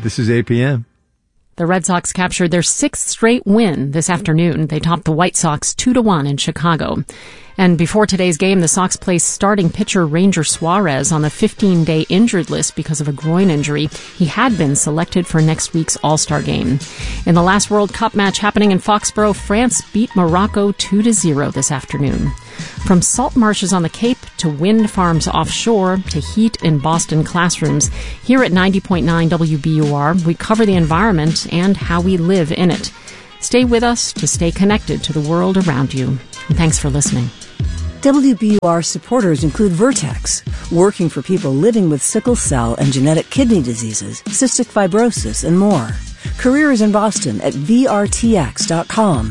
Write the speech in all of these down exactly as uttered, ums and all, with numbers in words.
This is A P M. The Red Sox captured their sixth straight win this afternoon. They topped the White Sox two to one in Chicago. And before today's game, the Sox placed starting pitcher Ranger Suarez on the fifteen-day injured list because of a groin injury. He had been selected for next week's All-Star game. In the last World Cup match happening in Foxborough, France beat Morocco two to zero this afternoon. From salt marshes on the Cape to wind farms offshore to heat in Boston classrooms, here at ninety point nine W B U R, we cover the environment and how we live in it. Stay with us to stay connected to the world around you. And thanks for listening. W B U R supporters include Vertex, working for people living with sickle cell and genetic kidney diseases, cystic fibrosis, and more. Careers in Boston at V R T X dot com.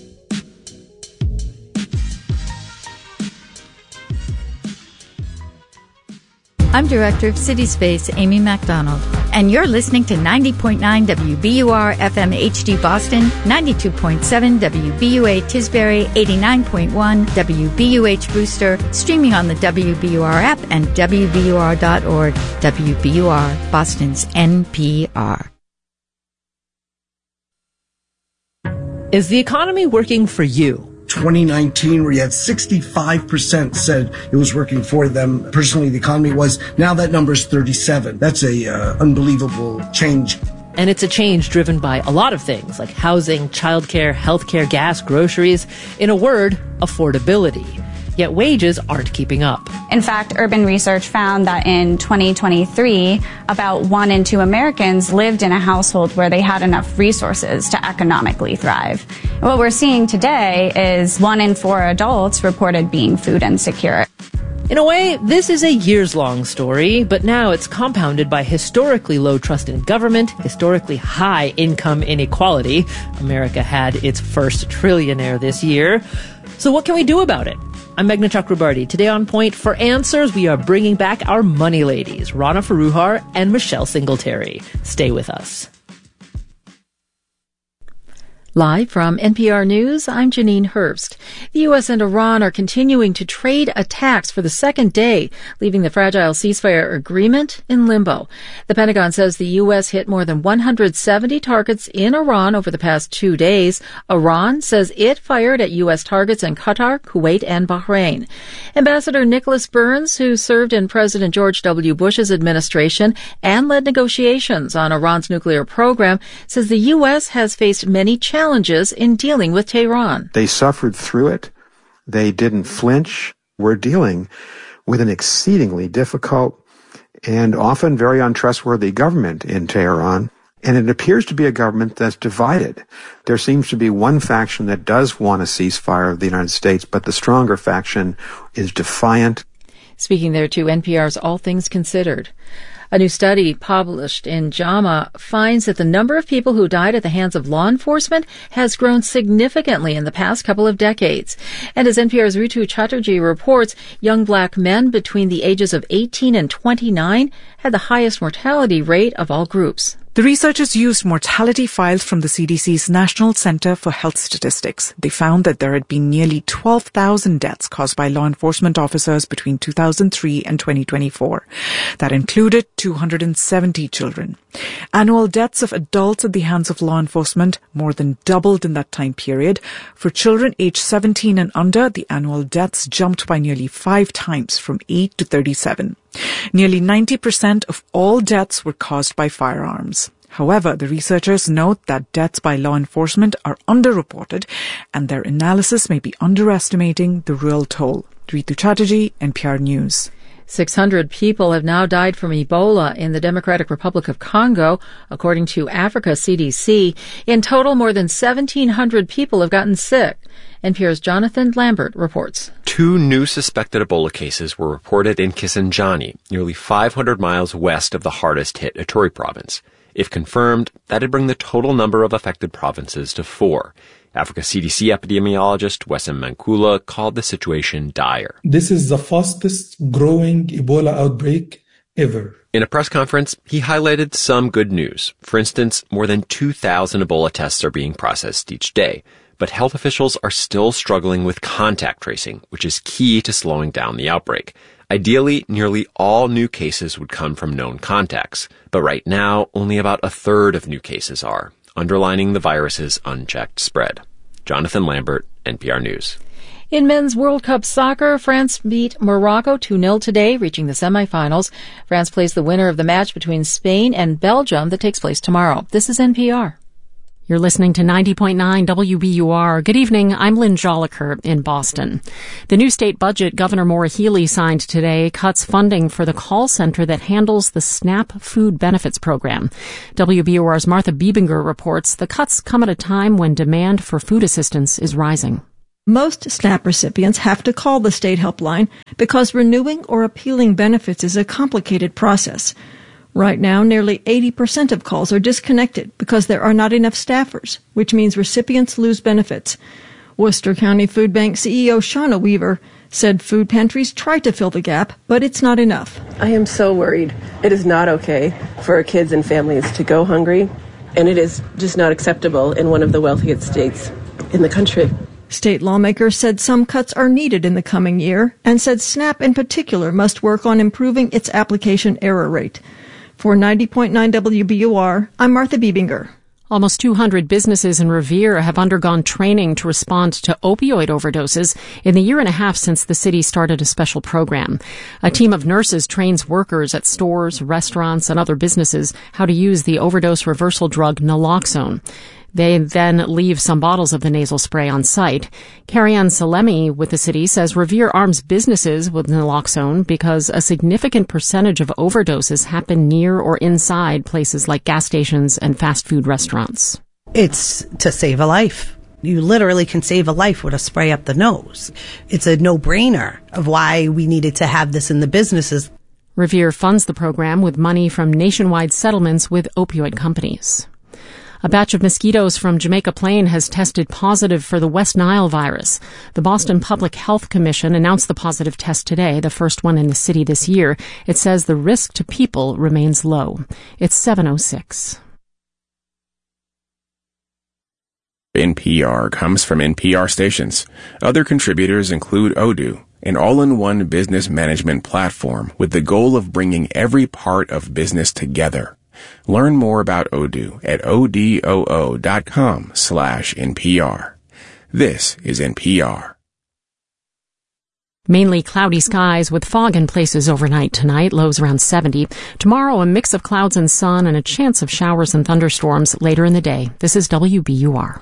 I'm Director of City Space, Amy MacDonald, and you're listening to ninety point nine W B U R F M H D Boston, ninety-two point seven W B U A Tisbury, eighty-nine point one W B U H Brewster, streaming on the W B U R app and W B U R dot org. W B U R, Boston's N P R. Is the economy working for you? twenty nineteen, where you had sixty-five percent said it was working for them. Personally, the economy was. Now that number is thirty-seven. That's a uh, unbelievable change. And it's a change driven by a lot of things like housing, childcare, healthcare, gas, groceries. In a word, affordability. Yet wages aren't keeping up. In fact, urban research found that in twenty twenty-three, about one in two Americans lived in a household where they had enough resources to economically thrive. And what we're seeing today is one in four adults reported being food insecure. In a way, this is a years-long story, but now it's compounded by historically low trust in government, historically high income inequality. America had its first trillionaire this year. So what can we do about it? I'm Meghna Chakrabarti. Today on Point, for answers, we are bringing back our money ladies, Rana Foroohar and Michelle Singletary. Stay with us. Live from N P R News, I'm Janine Hurst. The U S and Iran are continuing to trade attacks for the second day, leaving the fragile ceasefire agreement in limbo. The Pentagon says the U S hit more than one hundred seventy targets in Iran over the past two days. Iran says it fired at U S targets in Qatar, Kuwait, and Bahrain. Ambassador Nicholas Burns, who served in President George W. Bush's administration and led negotiations on Iran's nuclear program, says the U S has faced many challenges challenges in dealing with Tehran. They suffered through it. They didn't flinch. We're dealing with an exceedingly difficult and often very untrustworthy government in Tehran. And it appears to be a government that's divided. There seems to be one faction that does want a ceasefire of the United States, but the stronger faction is defiant. Speaking there to N P R's All Things Considered. A new study published in JAMA finds that the number of people who died at the hands of law enforcement has grown significantly in the past couple of decades. And as N P R's Ritu Chatterjee reports, young black men between the ages of eighteen and twenty-nine had the highest mortality rate of all groups. The researchers used mortality files from the C D C's National Center for Health Statistics. They found that there had been nearly twelve thousand deaths caused by law enforcement officers between two thousand three and twenty twenty-four. That included two hundred seventy children. Annual deaths of adults at the hands of law enforcement more than doubled in that time period. For children aged seventeen and under, the annual deaths jumped by nearly five times, from eight to thirty-seven. Nearly ninety percent of all deaths were caused by firearms. However, the researchers note that deaths by law enforcement are underreported, and their analysis may be underestimating the real toll. Ritu Chatterjee, N P R News. six hundred people have now died from Ebola in the Democratic Republic of Congo, according to Africa C D C. In total, more than seventeen hundred people have gotten sick. N P R's Jonathan Lambert reports. Two new suspected Ebola cases were reported in Kisangani, nearly five hundred miles west of the hardest-hit Ituri province. If confirmed, that'd bring the total number of affected provinces to four. Africa C D C epidemiologist Wessam Mankula called the situation dire. This is the fastest growing Ebola outbreak ever. In a press conference, he highlighted some good news. For instance, more than two thousand Ebola tests are being processed each day. But health officials are still struggling with contact tracing, which is key to slowing down the outbreak. Ideally, nearly all new cases would come from known contacts, but right now, only about a third of new cases are, underlining the virus's unchecked spread. Jonathan Lambert, N P R News. In men's World Cup soccer, France beat Morocco two nil today, reaching the semifinals. France plays the winner of the match between Spain and Belgium that takes place tomorrow. This is N P R. You're listening to ninety point nine W B U R. Good evening. I'm Lynn Jolicoeur in Boston. The new state budget Governor Maura Healey signed today cuts funding for the call center that handles the SNAP food benefits program. W B U R's Martha Biebinger reports the cuts come at a time when demand for food assistance is rising. Most SNAP recipients have to call the state helpline because renewing or appealing benefits is a complicated process. Right now, nearly eighty percent of calls are disconnected because there are not enough staffers, which means recipients lose benefits. Worcester County Food Bank C E O Shauna Weaver said food pantries try to fill the gap, but it's not enough. I am so worried. It is not okay for our kids and families to go hungry, and it is just not acceptable in one of the wealthiest states in the country. State lawmakers said some cuts are needed in the coming year and said SNAP in particular must work on improving its application error rate. For ninety point nine W B U R, I'm Martha Biebinger. Almost two hundred businesses in Revere have undergone training to respond to opioid overdoses in the year and a half since the city started a special program. A team of nurses trains workers at stores, restaurants, and other businesses how to use the overdose reversal drug naloxone. They then leave some bottles of the nasal spray on site. Carrie-Ann Salemi with the city says Revere arms businesses with naloxone because a significant percentage of overdoses happen near or inside places like gas stations and fast food restaurants. It's to save a life. You literally can save a life with a spray up the nose. It's a no-brainer of why we needed to have this in the businesses. Revere funds the program with money from nationwide settlements with opioid companies. A batch of mosquitoes from Jamaica Plain has tested positive for the West Nile virus. The Boston Public Health Commission announced the positive test today, the first one in the city this year. It says the risk to people remains low. It's seven oh six. N P R comes from N P R stations. Other contributors include Odoo, an all-in-one business management platform with the goal of bringing every part of business together. Learn more about Odoo at odoo dot com slash N P R. This is N P R. Mainly cloudy skies with fog in places overnight tonight, lows around seventy. Tomorrow, a mix of clouds and sun and a chance of showers and thunderstorms later in the day. This is W B U R.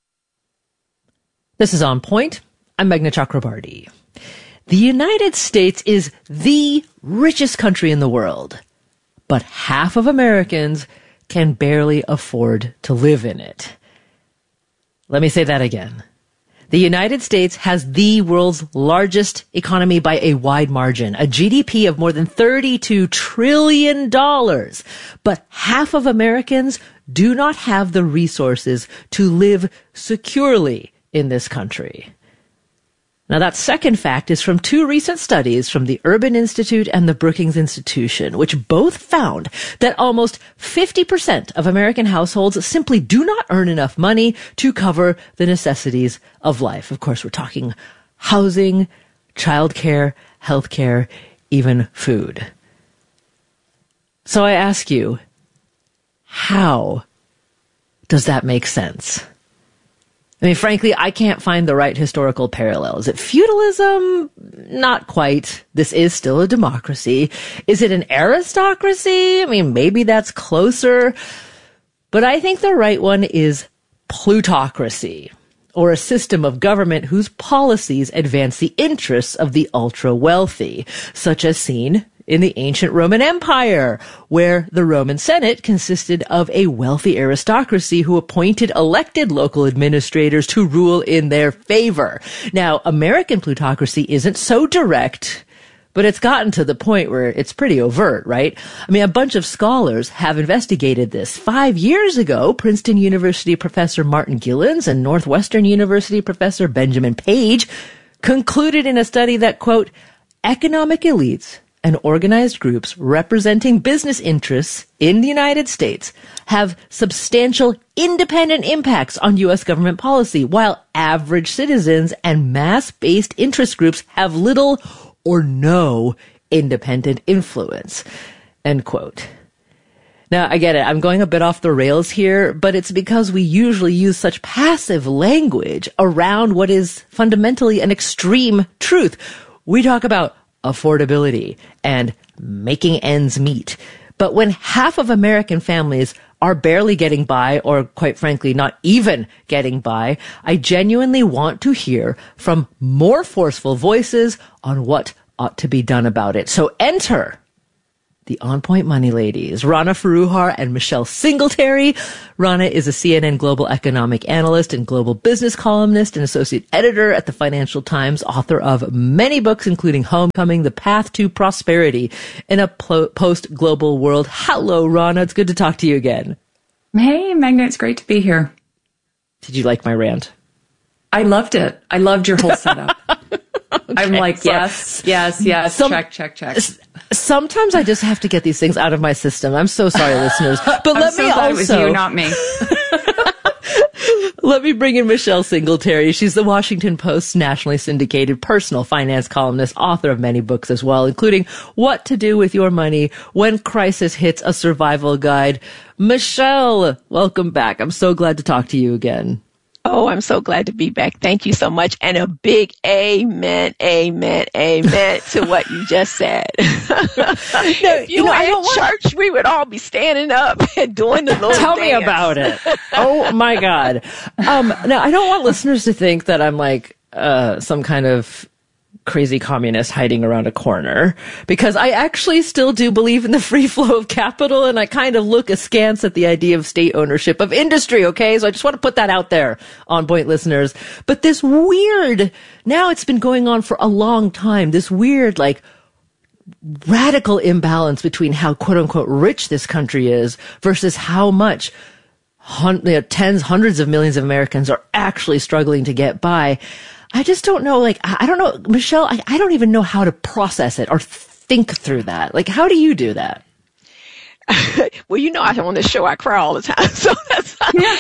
This is On Point. I'm Meghna Chakrabarti. The United States is the richest country in the world, but half of Americans can barely afford to live in it. Let me say that again. The United States has the world's largest economy by a wide margin, a G D P of more than thirty-two trillion dollars. But half of Americans do not have the resources to live securely in this country. Now, that second fact is from two recent studies from the Urban Institute and the Brookings Institution, which both found that almost fifty percent of American households simply do not earn enough money to cover the necessities of life. Of course, we're talking housing, childcare, healthcare, even food. So I ask you, how does that make sense? I mean, frankly, I can't find the right historical parallel. Is it feudalism? Not quite. This is still a democracy. Is it an aristocracy? I mean, maybe that's closer. But I think the right one is plutocracy, or a system of government whose policies advance the interests of the ultra-wealthy, such as seen in the ancient Roman Empire, where the Roman Senate consisted of a wealthy aristocracy who appointed elected local administrators to rule in their favor. Now, American plutocracy isn't so direct, but it's gotten to the point where it's pretty overt, right? I mean, a bunch of scholars have investigated this. Five years ago, Princeton University professor Martin Gilens and Northwestern University professor Benjamin Page concluded in a study that, quote, economic elites and organized groups representing business interests in the United States have substantial independent impacts on U S government policy, while average citizens and mass-based interest groups have little or no independent influence, end quote. Now, I get it. I'm going a bit off the rails here, but it's because we usually use such passive language around what is fundamentally an extreme truth. We talk about affordability and making ends meet. But when half of American families are barely getting by, or quite frankly, not even getting by, I genuinely want to hear from more forceful voices on what ought to be done about it. So enter the On Point Money Ladies, Rana Foroohar and Michelle Singletary. Rana is a C N N global economic analyst and global business columnist and associate editor at the Financial Times, author of many books, including Homecoming, The Path to Prosperity in a Post-Global World. Hello, Rana. It's good to talk to you again. Hey, Magna. It's great to be here. Did you like my rant? I loved it. I loved your whole setup. Okay, I'm like, so, yes, yes, yes, some, check, check, check. Sometimes I just have to get these things out of my system. I'm so sorry, listeners. But I'm let so me glad also... it was you, not me. Let me bring in Michelle Singletary. She's the Washington Post's nationally syndicated personal finance columnist, author of many books as well, including What to Do with Your Money When Crisis Hits, a Survival Guide. Michelle, welcome back. I'm so glad to talk to you again. Oh, I'm so glad to be back. Thank you so much. And a big amen, amen, amen to what you just said. no, if you, you know, were I don't at church, we would all be standing up and doing the Lord's Tell dance. me about it. Oh, my God. Um, now, I don't want listeners to think that I'm like uh, some kind of crazy communist hiding around a corner, because I actually still do believe in the free flow of capital, and I kind of look askance at the idea of state ownership of industry, okay? So I just want to put that out there, On Point listeners. But this weird, now it's been going on for a long time, this weird, like, radical imbalance between how quote-unquote rich this country is versus how much hun- you know, tens, hundreds of millions of Americans are actually struggling to get by. I just don't know, like, I don't know, Michelle, I, I don't even know how to process it or think through that. Like, how do you do that? Well, you know, I'm on this show, I cry all the time. So that's,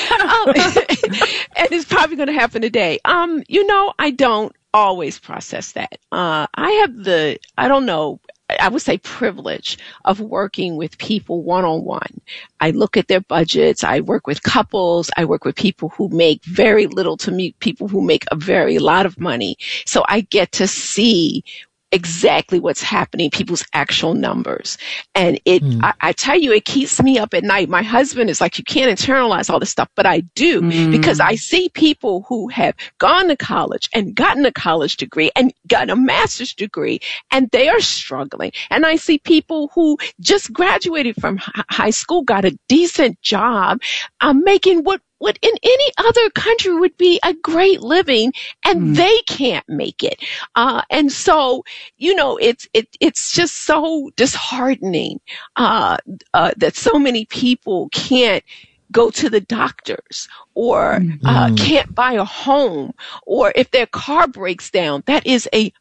um, and it's probably going to happen today. Um, you know, I don't always process that. Uh, I have the, I don't know, I would say privilege of working with people one-on-one. I look at their budgets. I work with couples. I work with people who make very little to me, people who make a very lot of money. So I get to see exactly what's happening, people's actual numbers. And it, mm. I, I tell you, it keeps me up at night. My husband is like, you can't internalize all this stuff, but I do mm. because I see people who have gone to college and gotten a college degree and gotten a master's degree, and they are struggling. And I see people who just graduated from h- high school, got a decent job, um, making what what in any other country would be a great living, and mm. they can't make it. Uh, and so, you know, it's, it, it's just so disheartening, uh, uh, that so many people can't go to the doctors or mm. uh, can't buy a home, or if their car breaks down, that is a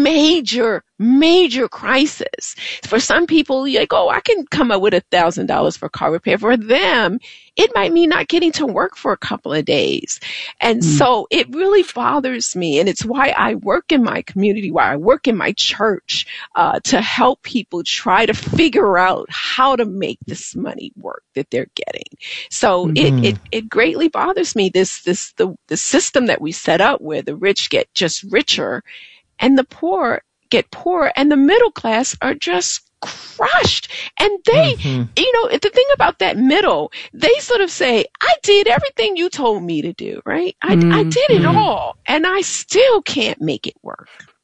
major, major crisis. For some people, you're like, oh, I can come up with a thousand dollars for car repair. For them, it might mean not getting to work for a couple of days. And mm. so it really bothers me. And it's why I work in my community, why I work in my church, uh, to help people try to figure out how to make this money work that they're getting. So mm-hmm. it, it, it greatly bothers me, this, this, the, the system that we set up where the rich get just richer and the poor get poorer, and the middle class are just crushed. And they, mm-hmm. you know, the thing about that middle, they sort of say, I did everything you told me to do, right? I, mm-hmm. I did it all, and I still can't make it work.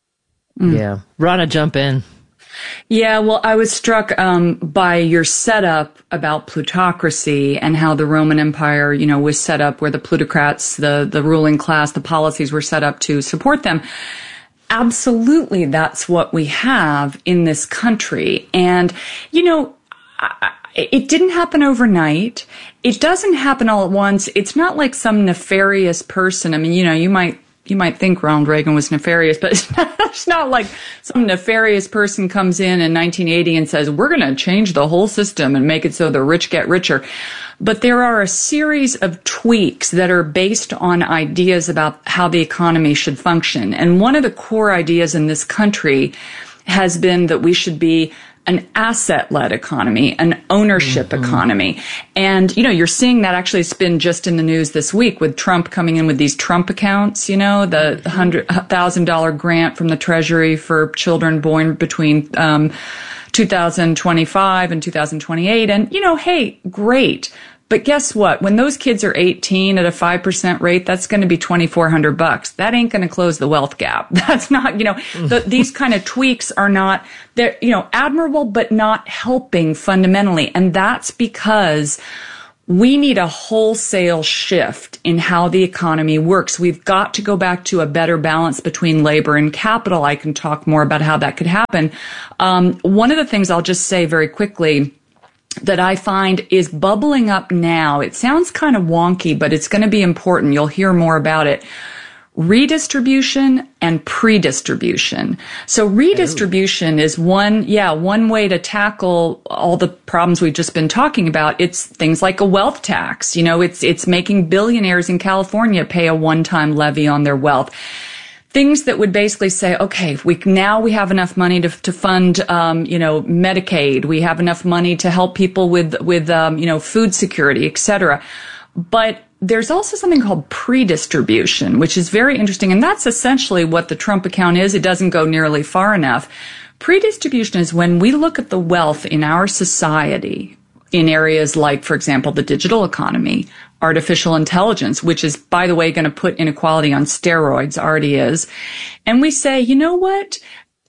Mm. Yeah. Rana, jump in. Yeah, well, I was struck um, by your setup about plutocracy and how the Roman Empire, you know, was set up where the plutocrats, the, the ruling class, the policies were set up to support them. Absolutely, that's what we have in this country. And, you know, I, it didn't happen overnight. It doesn't happen all at once. It's not like some nefarious person. I mean, you know, you might you might think Ronald Reagan was nefarious, but it's not, it's not like some nefarious person comes in in nineteen eighty and says, we're going to change the whole system and make it so the rich get richer. But there are a series of tweaks that are based on ideas about how the economy should function. And one of the core ideas in this country has been that we should be an asset-led economy, an ownership mm-hmm. economy. And, you know, you're seeing that actually it's been just in the news this week with Trump coming in with these Trump accounts, you know, the one hundred thousand dollars grant from the Treasury for children born between um, two thousand twenty-five and two thousand twenty-eight. And, you know, hey, great. But guess what? When those kids are eighteen at a five percent rate, that's going to be twenty-four hundred bucks. That ain't going to close the wealth gap. That's not, you know, the, these kind of tweaks are not, they're, you know, admirable, but not helping fundamentally. And that's because we need a wholesale shift in how the economy works. We've got to go back to a better balance between labor and capital. I can talk more about how that could happen. Um, one of the things I'll just say very quickly that I find is bubbling up now. It sounds kind of wonky, but it's going to be important. You'll hear more about it. Redistribution and pre-distribution. So redistribution oh. is one, yeah, one way to tackle all the problems we've just been talking about. It's things like a wealth tax. You know, it's, it's making billionaires in California pay a one-time levy on their wealth. Things that would basically say, okay, we now we have enough money to to fund, um, you know, Medicaid. We have enough money to help people with with um, you know, food security, et cetera. But there's also something called pre-distribution, which is very interesting, and that's essentially what the Trump account is. It doesn't go nearly far enough. Pre-distribution is when we look at the wealth in our society in areas like, for example, the digital economy, artificial intelligence, which is, by the way, going to put inequality on steroids, already is. And we say, you know what?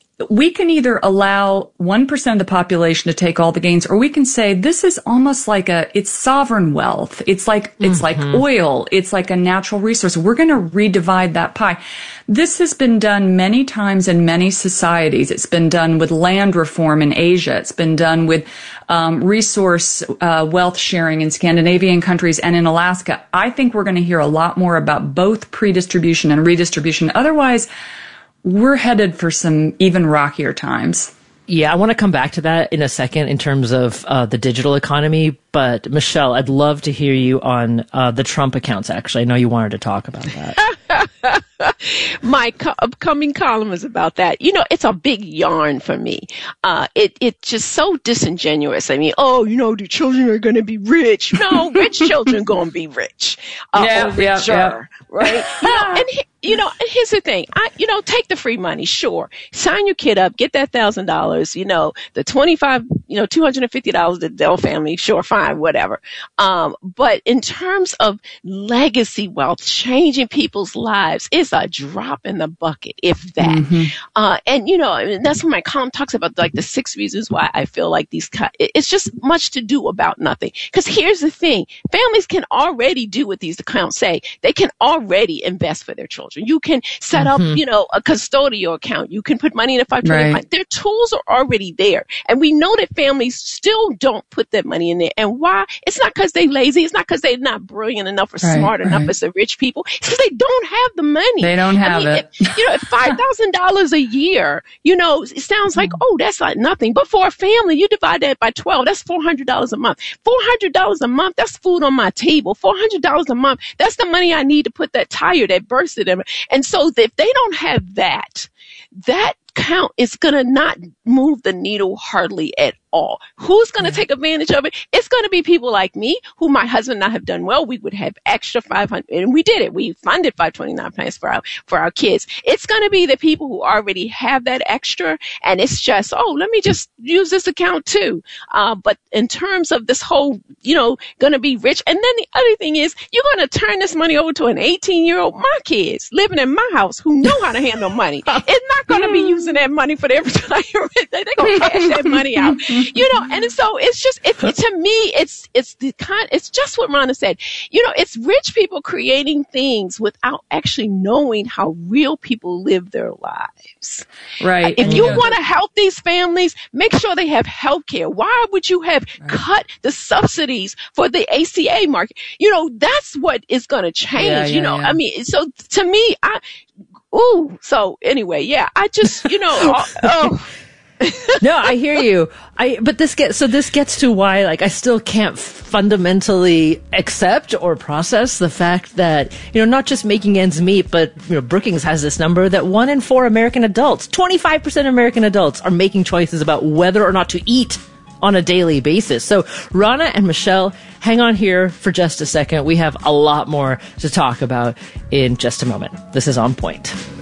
We can either allow one percent of the population to take all the gains, or we can say this is almost like a, it's sovereign wealth. It's like, it's mm-hmm. like oil. It's like a natural resource. We're going to redivide that pie. This has been done many times in many societies. It's been done with land reform in Asia. It's been done with um, resource uh, wealth sharing in Scandinavian countries and in Alaska. I think we're going to hear a lot more about both pre-distribution and redistribution. Otherwise, we're headed for some even rockier times. Yeah, I want to come back to that in a second in terms of uh, the digital economy. But Michelle, I'd love to hear you on uh, the Trump accounts, actually. I know you wanted to talk about that. My co- upcoming column is about that. You know, it's a big yarn for me. Uh, it, it's just so disingenuous. I mean, oh, you know, the children are going to be rich. No, rich children going to be rich. Uh, yeah, or richer, yeah, yeah. right? You know, and he, you know, and here's the thing. I, you know, take the free money, sure. Sign your kid up, get that thousand dollars. You know, the twenty-five, you know, two hundred and fifty dollars to Dell family, sure, fine, whatever. Um, but in terms of legacy wealth, changing people's lives, it's a drop in the bucket, if that. Mm-hmm. Uh, and you know, I mean, that's when my column talks about like the six reasons why I feel like these. Co- it's just much to do about nothing. Because here's the thing: families can already do what these accounts say. They can already invest for their children. You can set up, mm-hmm. you know, a custodial account. You can put money in a five twenty-five. Right. Their tools are already there. And we know that families still don't put that money in there. And why? It's not because they're lazy. It's not because they're not brilliant enough or right, smart right. enough as the rich people. It's because they don't have the money. They don't have I mean, it. it. You know, five thousand dollars a year, you know, it sounds like, oh, that's like nothing. But for a family, you divide that by twelve, that's four hundred dollars a month. four hundred dollars a month, that's food on my table. four hundred dollars a month, that's the money I need to put that tire that bursted in. And so if they don't have that, that count is going to not move the needle hardly at all. Who's going to yeah. take advantage of it? It's going to be people like me, who my husband and I have done well. We would have extra five hundred, and we did it. We funded five twenty-nine plans for our, for our kids. It's going to be the people who already have that extra, and it's just, oh, let me just use this account too. Uh, but in terms of this whole, you know, going to be rich, and then the other thing is, you're going to turn this money over to an eighteen-year-old, my kids, living in my house, who know how to handle money. It's not going to be using that money for their retirement. They're going to cash that money out. You know, and so it's just, it, it, to me, it's, it's the kind, it's just what Rhonda said. You know, it's rich people creating things without actually knowing how real people live their lives. Right. If you want to help these families, make sure they have health care. Why would you have right. cut the subsidies for the A C A market? You know, that's what is going to change. Yeah, yeah, you know, yeah. I mean, so to me, I, ooh, so anyway, yeah, I just, you know, oh. No, I hear you. I but this gets so this gets to why like I still can't fundamentally accept or process the fact that, you know, not just making ends meet, but, you know, Brookings has this number that one in four American adults, twenty-five percent of American adults are making choices about whether or not to eat on a daily basis. So Rana and Michelle, hang on here for just a second. We have a lot more to talk about in just a moment. This is On Point.